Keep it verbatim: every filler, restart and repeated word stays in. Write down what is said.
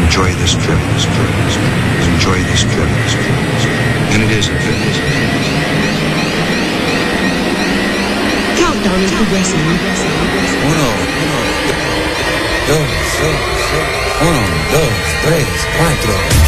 Enjoy this trip, this trip, this trip. Enjoy this trip, this trip, this trip. And it is a trip, this trip. Countdown is progressing. Uno, uno, dos, dos, dos. Uno, dos, tres, cuatro.